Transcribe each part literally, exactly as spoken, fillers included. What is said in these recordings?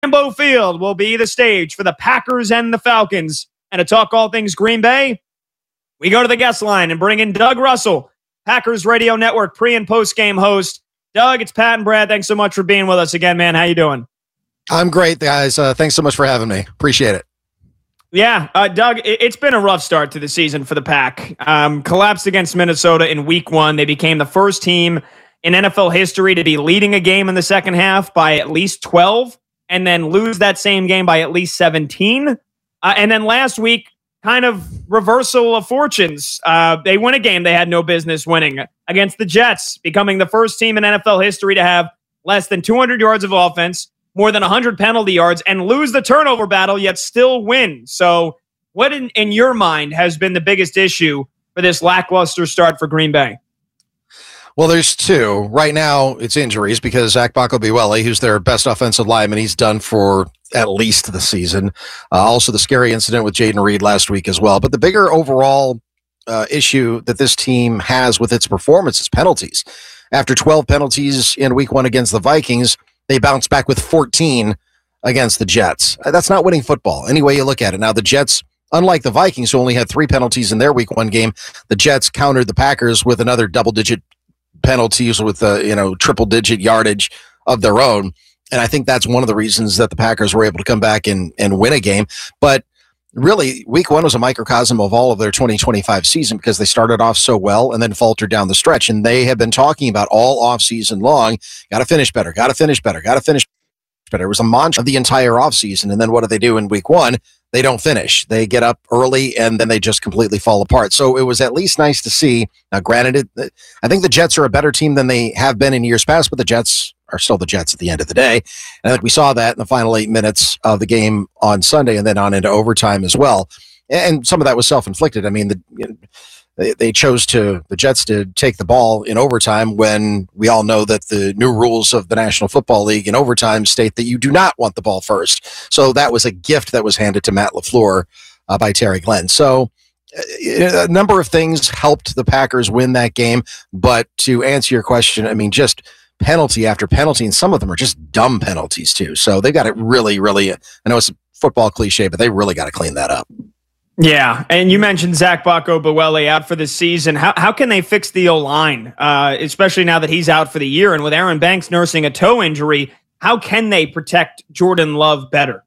Lambeau Field will be the stage for the Packers and the Falcons. And to talk all things Green Bay, we go to the guest line and bring in Doug Russell, Packers Radio Network pre- and post-game host. Doug, it's Pat and Brad. Thanks so much for being with us again, man. How you doing? I'm great, guys. Uh, thanks so much for having me. Appreciate it. Yeah, uh, Doug, it, it's been a rough start to the season for the Pack. Um, collapsed against Minnesota in week one. They became the first team in N F L history to be leading a game in the second half by at least twelve and then lose that same game by at least seventeen. Uh, and then last week, kind of reversal of fortunes. Uh, they win a game they had no business winning against the Jets, becoming the first team in N F L history to have less than two hundred yards of offense, more than one hundred penalty yards, and lose the turnover battle, yet still win. So what in, in your mind has been the biggest issue for this lackluster start for Green Bay? Well, there's two. Right now, it's injuries because Zach Bacco-Buele, who's their best offensive lineman, he's done for at least the season. Uh, also, the scary incident with Jaden Reed last week as well. But the bigger overall uh, issue that this team has with its performance is penalties. After twelve penalties in week one against the Vikings, they bounced back with fourteen against the Jets. That's not winning football, any way you look at it. Now, the Jets, unlike the Vikings, who only had three penalties in their week one game, the Jets countered the Packers with another double-digit penalties with uh, you know triple-digit yardage of their own. And I think that's one of the reasons that the Packers were able to come back and, and win a game. But really, week one was a microcosm of all of their twenty twenty-five season because they started off so well and then faltered down the stretch. And they have been talking about all offseason long, got to finish better, got to finish better, got to finish better. It was a mantra of the entire offseason. And then what do they do in week one? They don't finish. They get up early and then they just completely fall apart. So it was at least nice to see. Now, granted, it, I think the Jets are a better team than they have been in years past, but the Jets are still the Jets at the end of the day. And I think we saw that in the final eight minutes of the game on Sunday and then on into overtime as well. And some of that was self-inflicted. I mean, the, you know, they, they chose to, the Jets to take the ball in overtime when we all know that the new rules of the National Football League in overtime state that you do not want the ball first. So that was a gift that was handed to Matt LaFleur uh, by Terry Glenn. So uh, a number of things helped the Packers win that game. But to answer your question, I mean, just penalty after penalty, and some of them are just dumb penalties too. So they got it really, really, I know it's a football cliche, but they really got to clean that up. Yeah, and you mentioned Zach Bacco-Buele out for the season. How how can they fix the O-line, uh, especially now that he's out for the year? And with Aaron Banks nursing a toe injury, how can they protect Jordan Love better?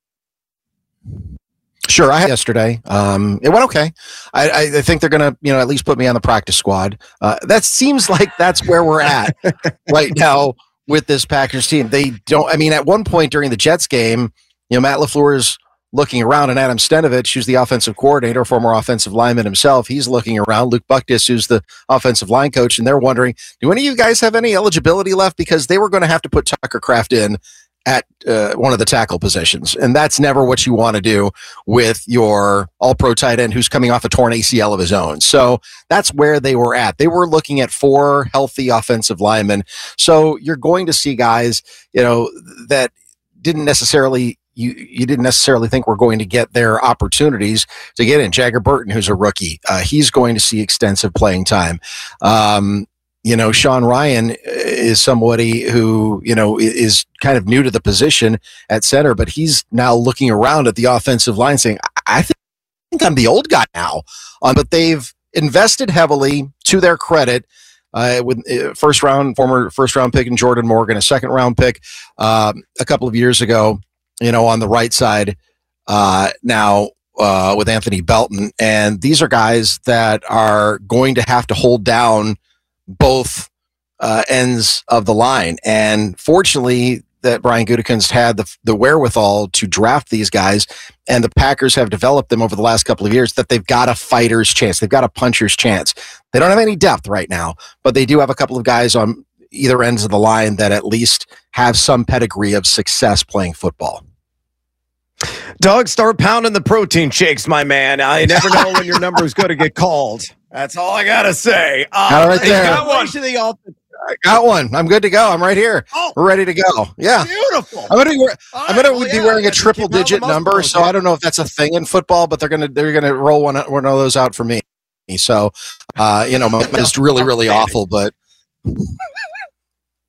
Sure, I had yesterday. Um, it went okay. I, I, I think they're going to, you know, at least put me on the practice squad. Uh, that seems like that's where we're at right now with this Packers team. They don't. I mean, at one point during the Jets game, you know, Matt LaFleur's looking around, and Adam Stenovich, who's the offensive coordinator, former offensive lineman himself, he's looking around. Luke Bucktis, who's the offensive line coach, and they're wondering, do any of you guys have any eligibility left? Because they were going to have to put Tucker Kraft in at uh, one of the tackle positions, and that's never what you want to do with your all-pro tight end who's coming off a torn A C L of his own. So that's where they were at. They were looking at four healthy offensive linemen. So you're going to see guys, you know, that didn't necessarily You you didn't necessarily think we're going to get their opportunities to get in. Jagger Burton, who's a rookie, uh, he's going to see extensive playing time. Um, you know, Sean Ryan is somebody who, you know, is kind of new to the position at center, but he's now looking around at the offensive line saying, I think I'm the old guy now. Um, but they've invested heavily, to their credit, Uh, with uh, first round, former first round pick in Jordan Morgan, a second round pick uh, a couple of years ago, you know, on the right side uh, now uh, with Anthony Belton. And these are guys that are going to have to hold down both uh, ends of the line. And fortunately, that Brian Gutekunst had the, the wherewithal to draft these guys, and the Packers have developed them over the last couple of years that they've got a fighter's chance. They've got a puncher's chance. They don't have any depth right now, but they do have a couple of guys on either ends of the line that at least have some pedigree of success playing football. Doug, start pounding the protein shakes, my man. I never know when your number is going to get called. That's all I got to say. Uh, All right there. Got one. To the offense. I got one. I'm good to go. I'm right here. Oh, We're ready to go. Yeah. Beautiful. I'm gonna be, wear, I'm gonna well, be yeah, wearing a triple digit number, so yeah. I don't know if that's a thing in football, but they're gonna they're gonna roll one one of those out for me. So, uh, you know, my is really really awful, but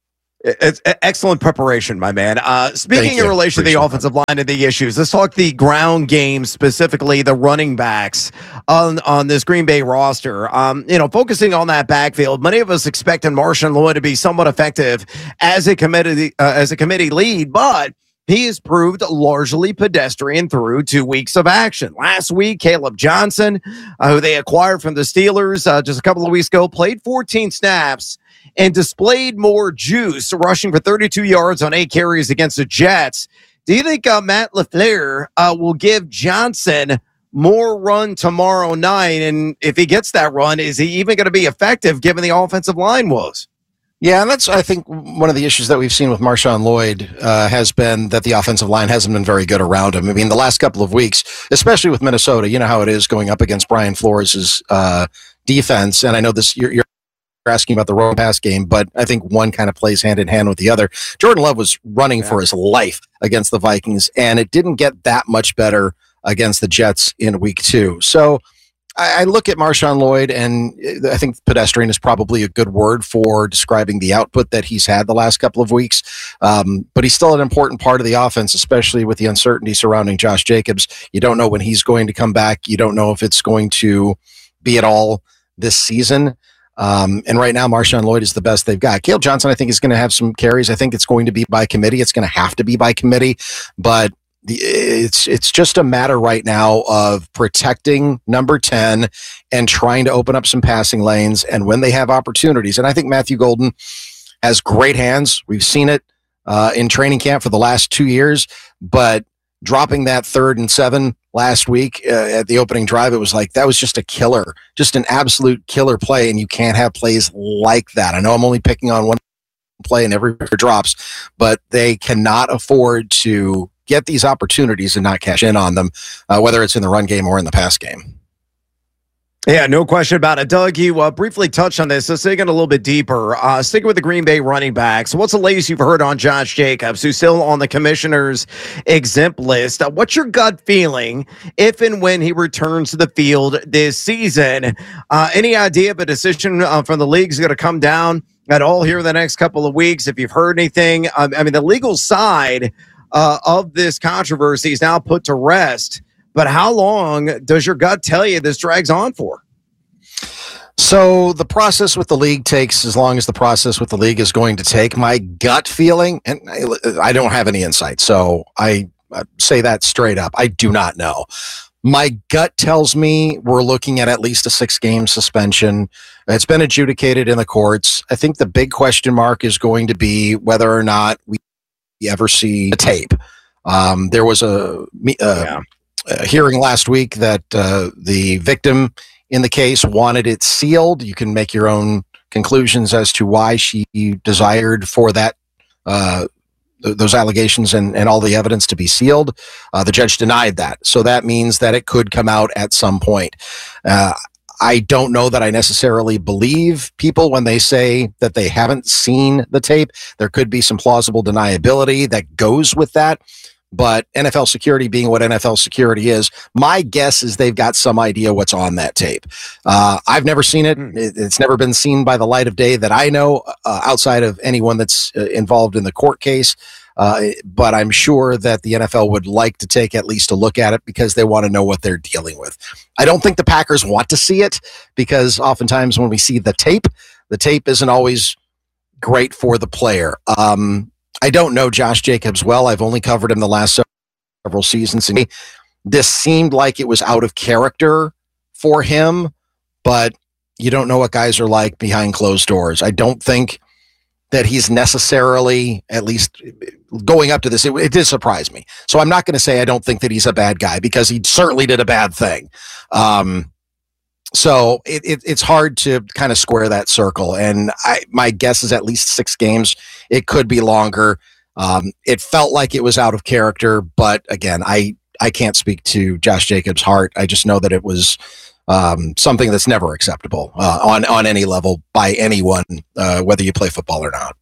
It's excellent preparation, my man. Uh, speaking in relation Appreciate to the offensive that. line and the issues, let's talk the ground game, specifically the running backs on, on this Green Bay roster. Um, you know, focusing on that backfield, many of us expected Marshawn Lloyd to be somewhat effective as a committee uh, as a committee lead, but he has proved largely pedestrian through two weeks of action. Last week, Caleb Johnson, uh, who they acquired from the Steelers uh, just a couple of weeks ago, played fourteen snaps and displayed more juice, rushing for thirty-two yards on eight carries against the Jets. Do you think uh, Matt LaFleur uh, will give Johnson more run tomorrow night? And if he gets that run, is he even going to be effective given the offensive line woes? Yeah, and that's, I think, one of the issues that we've seen with Marshawn Lloyd uh, has been that the offensive line hasn't been very good around him. I mean, the last couple of weeks, especially with Minnesota, you know how it is going up against Brian Flores' uh, defense. And I know this, you're, you're asking about the run pass game, but I think one kind of plays hand in hand with the other. Jordan Love was running yeah. for his life against the Vikings, and it didn't get that much better against the Jets in week two. So I, I look at Marshawn Lloyd, and I think pedestrian is probably a good word for describing the output that he's had the last couple of weeks. Um, but he's still an important part of the offense, especially with the uncertainty surrounding Josh Jacobs. You don't know when he's going to come back. You don't know if it's going to be at all this season. Um, and right now, Marshawn Lloyd is the best they've got. Caleb Johnson, I think, is going to have some carries. I think it's going to be by committee. It's going to have to be by committee. But the, it's it's just a matter right now of protecting number ten and trying to open up some passing lanes. And when they have opportunities, and I think Matthew Golden has great hands. We've seen it uh, in training camp for the last two years. But dropping that third and seven last week uh, at the opening drive, it was like that was just a killer, just an absolute killer play, and you can't have plays like that. I know I'm only picking on one play and every drops, but they cannot afford to get these opportunities and not cash in on them, uh, whether it's in the run game or in the pass game. Yeah, no question about it. Doug, you uh, briefly touched on this. Let's dig in a little bit deeper. Uh, sticking with the Green Bay running backs, what's the latest you've heard on Josh Jacobs, who's still on the commissioner's exempt list? Uh, what's your gut feeling if and when he returns to the field this season? Uh, any idea of a decision uh, from the league is going to come down at all here in the next couple of weeks? If you've heard anything, um, I mean, the legal side uh, of this controversy is now put to rest. But how long does your gut tell you this drags on for? So the process with the league takes as long as the process with the league is going to take. My gut feeling, and I, I don't have any insight, so I, I say that straight up. I do not know. My gut tells me we're looking at at least a six-game suspension. It's been adjudicated in the courts. I think the big question mark is going to be whether or not we ever see the tape. Um, there was a... Uh, yeah. Uh, hearing last week that uh, the victim in the case wanted it sealed. You can make your own conclusions as to why she desired for that uh, th- those allegations and, and all the evidence to be sealed. Uh, the judge denied that. So that means that it could come out at some point. Uh, I don't know that I necessarily believe people when they say that they haven't seen the tape. There could be some plausible deniability that goes with that. But N F L security being what N F L security is, my guess is they've got some idea what's on that tape. Uh, I've never seen it. It's never been seen by the light of day that I know, uh, outside of anyone that's uh, involved in the court case. Uh, but I'm sure that the N F L would like to take at least a look at it because they want to know what they're dealing with. I don't think the Packers want to see it because oftentimes when we see the tape, the tape isn't always great for the player. Um, I don't know Josh Jacobs well. I've only covered him the last several seasons. And this seemed like it was out of character for him, but you don't know what guys are like behind closed doors. I don't think that he's necessarily, at least going up to this, it, it did surprise me. So I'm not going to say I don't think that he's a bad guy because he certainly did a bad thing. Um, So it, it, it's hard to kind of square that circle. And I, my guess is at least six games. It could be longer. Um, it felt like it was out of character. But again, I, I can't speak to Josh Jacobs' heart. I just know that it was um, something that's never acceptable uh, on, on any level by anyone, uh, whether you play football or not.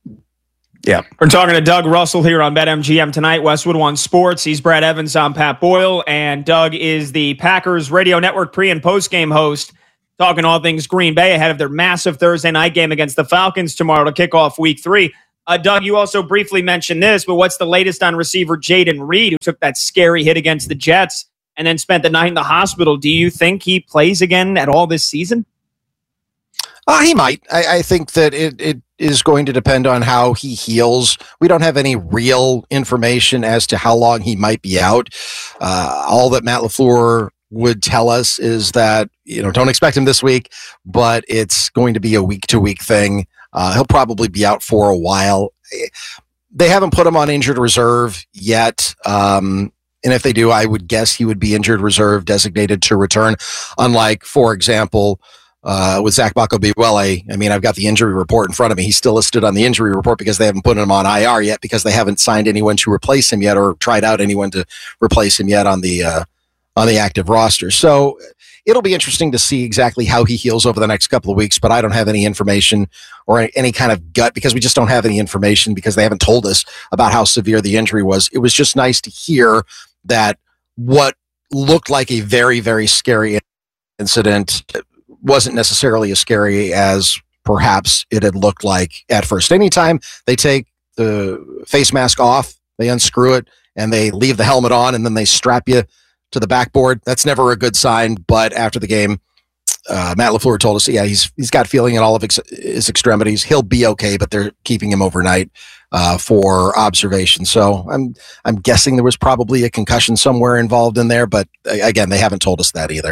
Yeah. We're talking to Doug Russell here on BetMGM tonight, Westwood One Sports. He's Brad Evans, I'm Pat Boyle, and Doug is the Packers Radio Network pre- and post-game host, talking all things Green Bay ahead of their massive Thursday night game against the Falcons tomorrow to kick off week three. Uh, Doug, you also briefly mentioned this, but what's the latest on receiver Jayden Reed, who took that scary hit against the Jets and then spent the night in the hospital? Do you think he plays again at all this season? Uh, he might. I, I think that it, it is going to depend on how he heals. We don't have any real information as to how long he might be out. Uh, all that Matt LaFleur would tell us is that, you know, don't expect him this week, but it's going to be a week-to-week thing. Uh, he'll probably be out for a while. They haven't put him on injured reserve yet. Um, and if they do, I would guess he would be injured reserve designated to return. Unlike, for example, uh, with Zach Bacco-Biwele, I mean, I've got the injury report in front of me. He's still listed on the injury report because they haven't put him on I R yet, because they haven't signed anyone to replace him yet or tried out anyone to replace him yet on the uh, on the active roster. So it'll be interesting to see exactly how he heals over the next couple of weeks, but I don't have any information or any kind of gut, because we just don't have any information because they haven't told us about how severe the injury was. It was just nice to hear that what looked like a very, very scary incident wasn't necessarily as scary as perhaps it had looked like at first. Anytime they take the face mask off, they unscrew it, and they leave the helmet on, and then they strap you to the backboard, that's never a good sign. But after the game, uh, Matt LaFleur told us, yeah, he's he's got feeling in all of ex- his extremities. He'll be okay, but they're keeping him overnight uh, for observation. So I'm I'm guessing there was probably a concussion somewhere involved in there, but again, they haven't told us that either.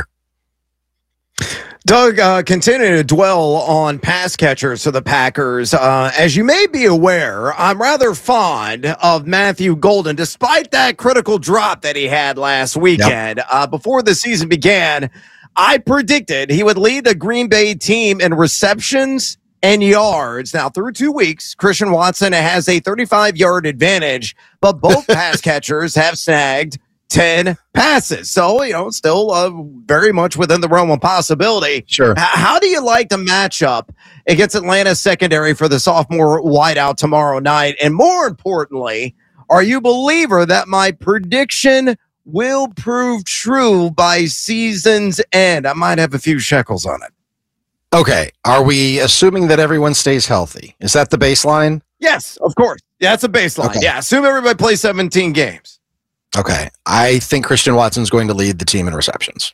Doug, uh, continue to dwell on pass catchers for the Packers. Uh, as you may be aware, I'm rather fond of Matthew Golden, despite that critical drop that he had last weekend. Yep. Uh, before the season began, I predicted he would lead the Green Bay team in receptions and yards. Now, through two weeks, Christian Watson has a thirty-five-yard advantage, but both pass catchers have snagged ten passes. So, you know, still uh, very much within the realm of possibility. Sure. H- how do you like the matchup against Atlanta's secondary for the sophomore wideout tomorrow night? And more importantly, are you a believer that my prediction will prove true by season's end? I might have a few shekels on it. Okay. Are we assuming that everyone stays healthy? Is that the baseline? Yes, of course. Yeah, that's a baseline. Okay. Yeah, assume everybody plays seventeen games. Okay. I think Christian Watson's going to lead the team in receptions.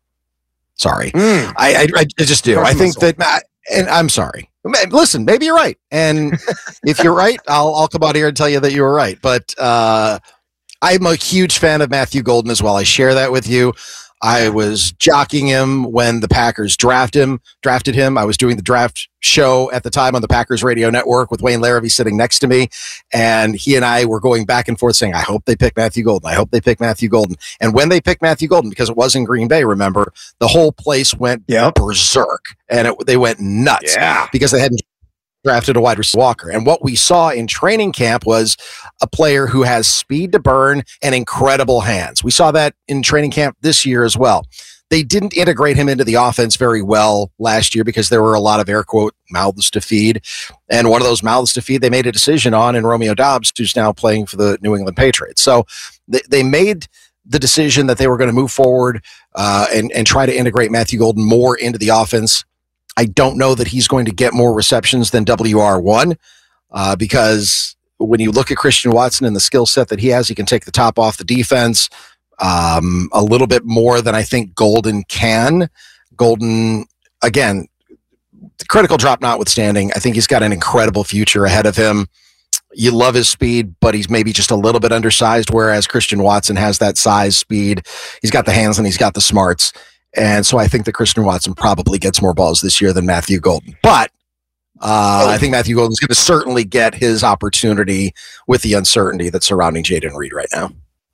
Sorry. Mm. I, I I just do. I think that, and I'm sorry. Listen, maybe you're right. And if you're right, I'll I'll come out here and tell you that you were right. But uh, I'm a huge fan of Matthew Golden as well. I share that with you. I was jockeying him when the Packers drafted him. Drafted him. I was doing the draft show at the time on the Packers radio network with Wayne Larrivee sitting next to me, and he and I were going back and forth saying, "I hope they pick Matthew Golden. I hope they pick Matthew Golden." And when they picked Matthew Golden, because it was in Green Bay, remember, the whole place went yep. berserk, and it, they went nuts yeah. because they hadn't drafted a wide receiver Walker. And what we saw in training camp was a player who has speed to burn and incredible hands. We saw that in training camp this year as well. They didn't integrate him into the offense very well last year because there were a lot of air quote mouths to feed. And one of those mouths to feed, they made a decision on in Romeo Doubs, who's now playing for the New England Patriots. So they, they made the decision that they were going to move forward uh, and, and try to integrate Matthew Golden more into the offense. I don't know that he's going to get more receptions than W R one uh, because when you look at Christian Watson and the skill set that he has, he can take the top off the defense um, a little bit more than I think Golden can. Golden, again, critical drop notwithstanding, I think he's got an incredible future ahead of him. You love his speed, but he's maybe just a little bit undersized, whereas Christian Watson has that size, speed. He's got the hands and he's got the smarts. And so I think that Christian Watson probably gets more balls this year than Matthew Golden. But uh, I think Matthew Golden's going to certainly get his opportunity with the uncertainty that's surrounding Jayden Reed right now.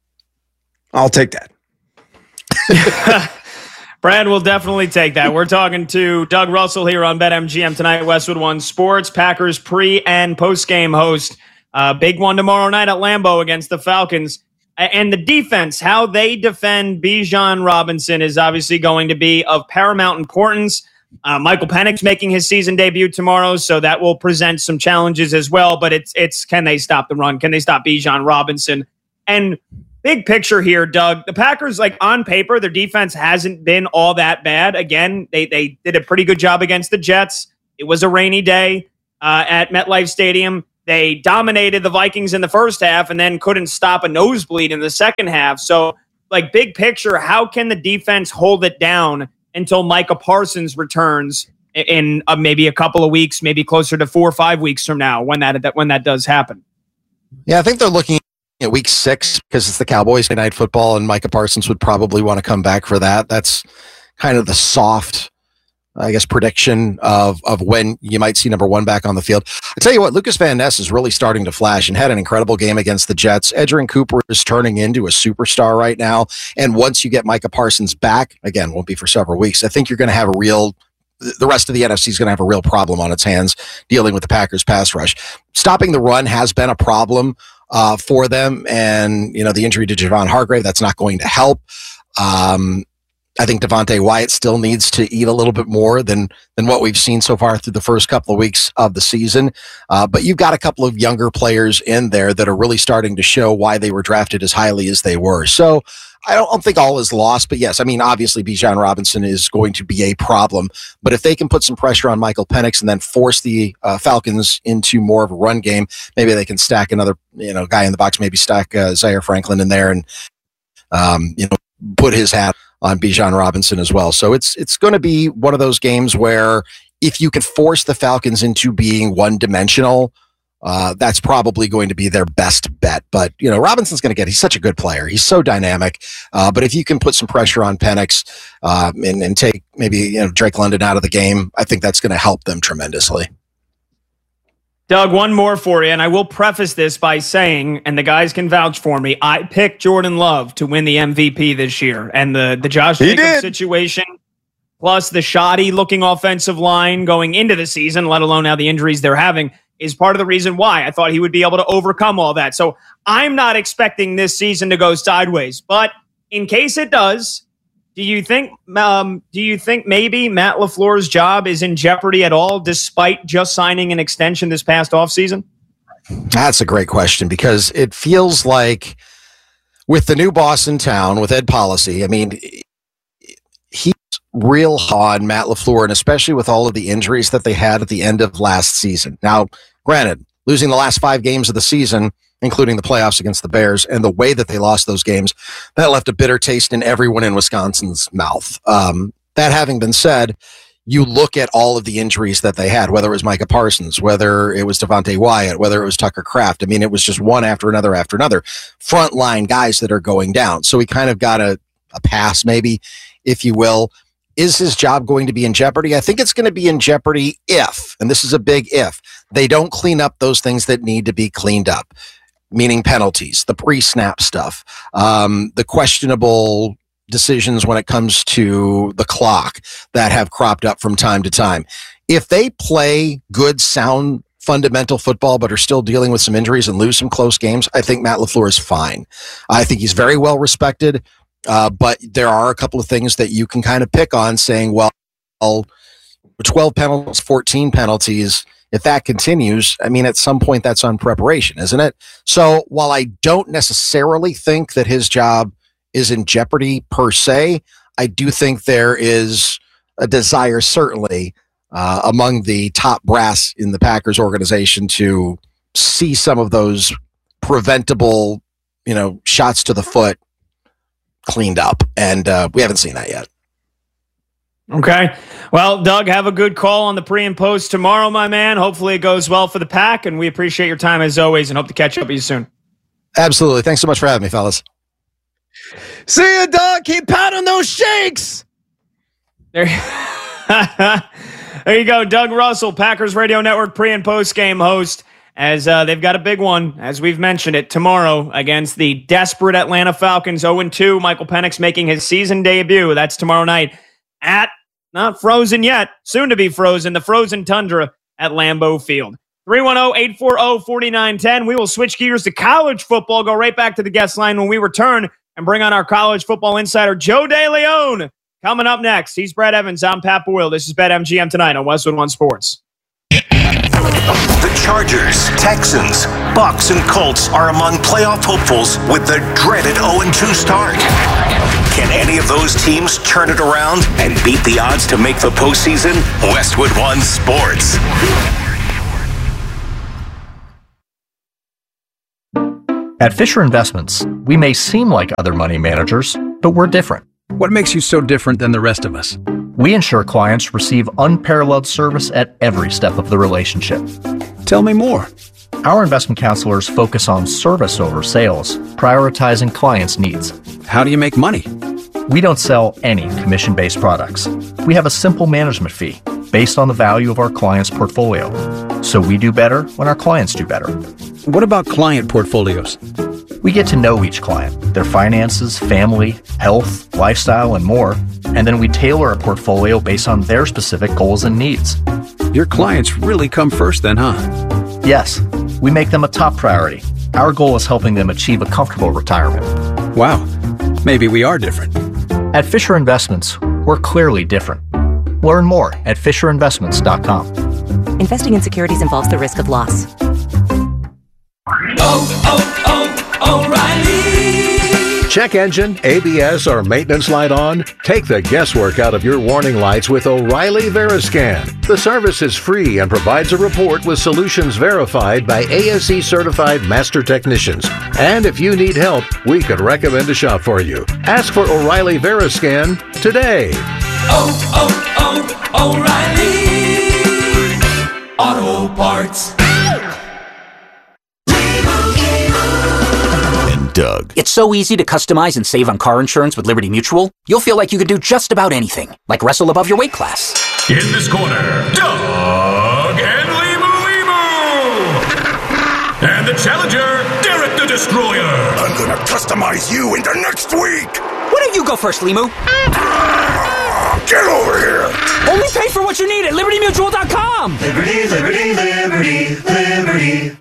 I'll take that. Brad will definitely take that. We're talking to Doug Russell here on BetMGM tonight, Westwood One Sports, Packers pre- and post-game host. Uh, big one tomorrow night at Lambeau against the Falcons. And the defense, how they defend Bijan Robinson is obviously going to be of paramount importance. Uh, Michael Penix making his season debut tomorrow, so that will present some challenges as well. But it's it's can they stop the run? Can they stop Bijan Robinson? And big picture here, Doug, the Packers, like on paper, their defense hasn't been all that bad. Again, they they did a pretty good job against the Jets. It was a rainy day uh, at MetLife Stadium. They dominated the Vikings in the first half and then couldn't stop a nosebleed in the second half. So, like, big picture, how can the defense hold it down until Micah Parsons returns in uh, maybe a couple of weeks, maybe closer to four or five weeks from now when that, that when that does happen? Yeah, I think they're looking at week six because it's the Cowboys night football, and Micah Parsons would probably want to come back for that. That's kind of the soft, I guess, prediction of of when you might see number one back on the field. I tell you what, Lucas Van Ness is really starting to flash and had an incredible game against the Jets. Edgerrin Cooper is turning into a superstar right now. And once you get Micah Parsons back, again, won't be for several weeks, I think you're going to have a real, the rest of the N F C is going to have a real problem on its hands dealing with the Packers pass rush. Stopping the run has been a problem uh, for them. And, you know, the injury to Javon Hargrave, that's not going to help. Um, I think Devontae Wyatt still needs to eat a little bit more than than what we've seen so far through the first couple of weeks of the season. Uh, but you've got a couple of younger players in there that are really starting to show why they were drafted as highly as they were. So I don't, I don't think all is lost. But yes, I mean, obviously Bijan Robinson is going to be a problem. But if they can put some pressure on Michael Penix and then force the uh, Falcons into more of a run game, maybe they can stack another you know guy in the box, maybe stack uh, Zaire Franklin in there and um, you know put his hat on Bijan Robinson as well. So it's it's going to be one of those games where if you can force the Falcons into being one-dimensional, uh, that's probably going to be their best bet. But, you know, Robinson's going to get, he's such a good player. He's so dynamic. Uh, but if you can put some pressure on Penix uh, and, and take maybe you know Drake London out of the game, I think that's going to help them tremendously. Doug, one more for you, and I will preface this by saying, and the guys can vouch for me, I picked Jordan Love to win the M V P this year, and the, the Josh Jacobs situation, plus the shoddy-looking offensive line going into the season, let alone now the injuries they're having, is part of the reason why I thought he would be able to overcome all that. So I'm not expecting this season to go sideways, but in case it does, Do you think um, do you think maybe Matt LaFleur's job is in jeopardy at all, despite just signing an extension this past offseason? That's a great question, because it feels like with the new boss in town, with Ed Policy, I mean, he's real hard on Matt LaFleur, and especially with all of the injuries that they had at the end of last season. Now, granted, losing the last five games of the season, including the playoffs against the Bears, and the way that they lost those games, that left a bitter taste in everyone in Wisconsin's mouth. Um, that having been said, you look at all of the injuries that they had, whether it was Micah Parsons, whether it was Devontae Wyatt, whether it was Tucker Kraft. I mean, it was just one after another after another. Frontline guys that are going down. So he kind of got a, a pass, maybe, if you will. Is his job going to be in jeopardy? I think it's going to be in jeopardy if, and this is a big if, they don't clean up those things that need to be cleaned up. Meaning penalties, the pre-snap stuff, um, the questionable decisions when it comes to the clock that have cropped up from time to time. If they play good, sound, fundamental football, but are still dealing with some injuries and lose some close games, I think Matt LaFleur is fine. I think he's very well respected, uh, but there are a couple of things that you can kind of pick on, saying, well, twelve penalties, fourteen penalties, if that continues, I mean, at some point that's on preparation, isn't it? So while I don't necessarily think that his job is in jeopardy per se, I do think there is a desire, certainly, uh, among the top brass in the Packers organization to see some of those preventable, you know, shots to the foot cleaned up. And uh, we haven't seen that yet. Okay. Well, Doug, have a good call on the pre and post tomorrow, my man. Hopefully it goes well for the Pack, and we appreciate your time as always and hope to catch up with you soon. Absolutely. Thanks so much for having me, fellas. See you, Doug. Keep pounding those shakes. There, there you go. Doug Russell, Packers Radio Network pre and post game host, as uh, they've got a big one, as we've mentioned it, tomorrow against the desperate Atlanta Falcons. oh and two, Michael Penix making his season debut. That's tomorrow night at, not frozen yet, soon to be frozen, the frozen tundra at Lambeau Field. three one zero, eight four zero, four nine one zero. We will switch gears to college football, go right back to the guest line when we return, and bring on our college football insider, Joe DeLeon. Coming up next, he's Brad Evans. I'm Pat Boyle. This is BetMGM tonight on Westwood One Sports. The Chargers, Texans, Bucks, and Colts are among playoff hopefuls with the dreaded oh and two start. Can any of those teams turn it around and beat the odds to make the postseason? Westwood One Sports. At Fisher Investments, we may seem like other money managers, but we're different. What makes you so different than the rest of us? We ensure clients receive unparalleled service at every step of the relationship. Tell me more. Our investment counselors focus on service over sales, prioritizing clients' needs. How do you make money? We don't sell any commission-based products. We have a simple management fee based on the value of our client's portfolio. So we do better when our clients do better. What about client portfolios? We get to know each client, their finances, family, health, lifestyle, and more, and then we tailor a portfolio based on their specific goals and needs. Your clients really come first then, huh? Yes, we make them a top priority. Our goal is helping them achieve a comfortable retirement. Wow, maybe we are different. At Fisher Investments, we're clearly different. Learn more at fisher investments dot com. Investing in securities involves the risk of loss. Oh, oh, oh, O'Reilly! Check engine, A B S, or maintenance light on? Take the guesswork out of your warning lights with O'Reilly Veriscan. The service is free and provides a report with solutions verified by A S E certified master technicians. And if you need help, we could recommend a shop for you. Ask for O'Reilly Veriscan today. Oh, oh, oh, O'Reilly Auto Parts. Doug. It's so easy to customize and save on car insurance with Liberty Mutual. You'll feel like you could do just about anything, like wrestle above your weight class. In this corner, Doug and Limu Limu! And the challenger, Derek the Destroyer! I'm gonna customize you into next week! Why don't you go first, Limu? Get over here! Only pay for what you need at liberty mutual dot com! Liberty, liberty, liberty, liberty.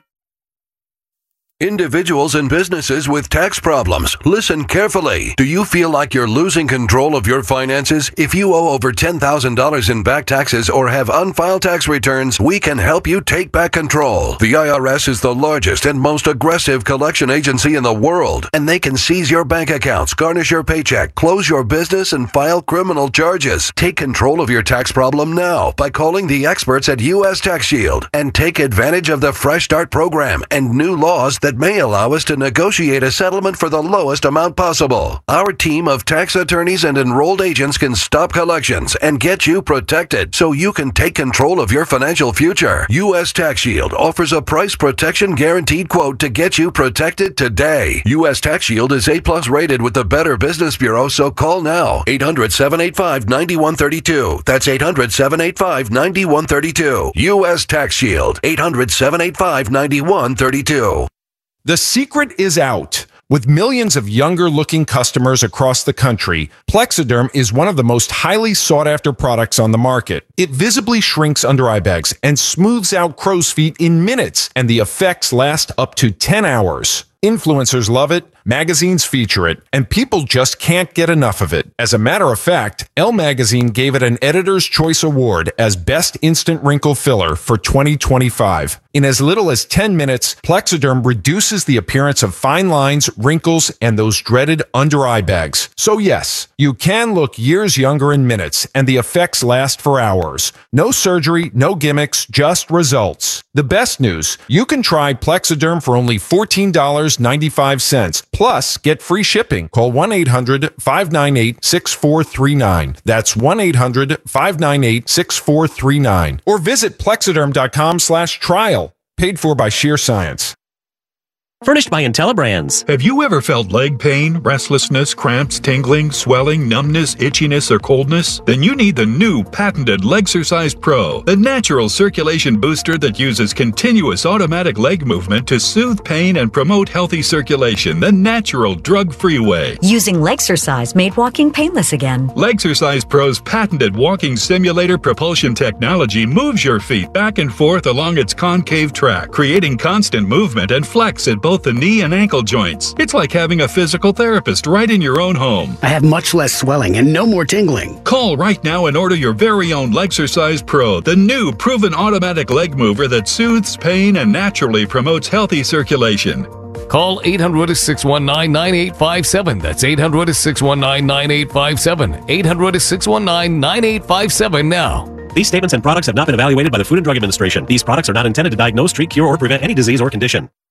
Individuals and businesses with tax problems, listen carefully. Do you feel like you're losing control of your finances? If you owe over ten thousand dollars in back taxes or have unfiled tax returns, we can help you take back control. The I R S is the largest and most aggressive collection agency in the world, and they can seize your bank accounts, garnish your paycheck, close your business, and file criminal charges. Take control of your tax problem now by calling the experts at U S Tax Shield and take advantage of the Fresh Start program and new laws that may allow us to negotiate a settlement for the lowest amount possible. Our team of tax attorneys and enrolled agents can stop collections and get you protected so you can take control of your financial future. U S Tax Shield offers a price protection guaranteed quote to get you protected today. U S Tax Shield is A plus rated with the Better Business Bureau, so call now. eight hundred, seven eight five, nine one three two. That's eight hundred, seven eight five, nine one three two. U S Tax Shield. eight hundred, seven eight five, nine one three two. The secret is out. With millions of younger-looking customers across the country, Plexiderm is one of the most highly sought-after products on the market. It visibly shrinks under-eye bags and smooths out crow's feet in minutes, and the effects last up to ten hours. Influencers love it, magazines feature it, and people just can't get enough of it. As a matter of fact, Elle Magazine gave it an Editor's Choice Award as Best Instant Wrinkle Filler for twenty twenty-five. In as little as ten minutes, Plexiderm reduces the appearance of fine lines, wrinkles, and those dreaded under-eye bags. So yes, you can look years younger in minutes, and the effects last for hours. No surgery, no gimmicks, just results. The best news, you can try Plexiderm for only fourteen dollars and ninety-five cents. Plus, get free shipping. Call one eight hundred, five nine eight, six four three nine. That's one eight hundred, five nine eight, six four three nine. Or visit plexiderm dot com slash trial. Paid for by Sheer Science. Furnished by IntelliBrands. Have you ever felt leg pain, restlessness, cramps, tingling, swelling, numbness, itchiness, or coldness? Then you need the new patented Legsercise Pro, the natural circulation booster that uses continuous automatic leg movement to soothe pain and promote healthy circulation the natural, drug-free way. Using Legsercise made walking painless again. Legsercise Pro's patented walking simulator propulsion technology moves your feet back and forth along its concave track, creating constant movement and flex at both the knee and ankle joints. It's like having a physical therapist right in your own home. I have much less swelling and no more tingling. Call right now and order your very own Legsercise Pro, the new proven automatic leg mover that soothes pain and naturally promotes healthy circulation. Call eight hundred, six one nine, nine eight five seven. That's eight hundred, six one nine, nine eight five seven. eight hundred, six one nine, nine eight five seven now. These statements and products have not been evaluated by the Food and Drug Administration. These products are not intended to diagnose, treat, cure, or prevent any disease or condition.